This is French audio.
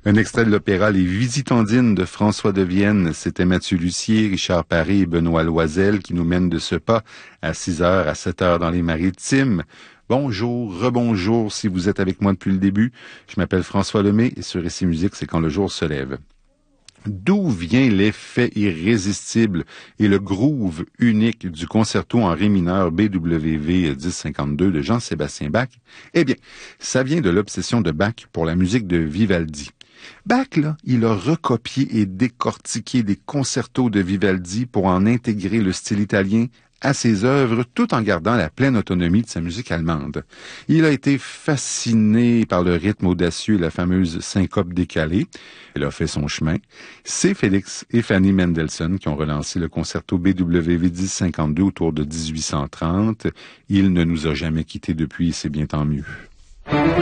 Un extrait de l'opéra Les Visitandines de François de Vienne. C'était Mathieu Lussier, Richard Paré et Benoît Loisel qui nous mènent de ce pas à 6h à 7h dans les Maritimes. Bonjour, rebonjour si vous êtes avec moi depuis le début. Je m'appelle François Lemay et sur Récit Musique, c'est quand le jour se lève. D'où vient l'effet irrésistible et le groove unique du concerto en ré mineur BWV 1052 de Jean-Sébastien Bach? Eh bien, ça vient de l'obsession de Bach pour la musique de Vivaldi. Bach, là, il a recopié et décortiqué des concertos de Vivaldi pour en intégrer le style italien à ses œuvres, tout en gardant la pleine autonomie de sa musique allemande. Il a été fasciné par le rythme audacieux et la fameuse syncope décalée. Il a fait son chemin. C'est Félix et Fanny Mendelssohn qui ont relancé le concerto BWV 1052 autour de 1830. Il ne nous a jamais quittés depuis, c'est bien tant mieux.